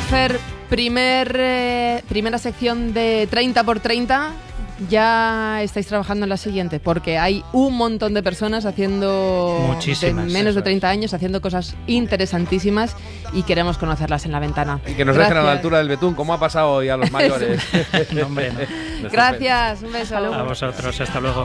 Fer, primera sección de 30x30. Ya estáis trabajando en la siguiente, porque hay un montón de personas haciendo menos de 30 años haciendo cosas interesantísimas y queremos conocerlas en la ventana. Y que nos dejen a la altura del betún, como ha pasado hoy a los mayores. No, hombre, no. Gracias, un beso. A vosotros, hasta luego.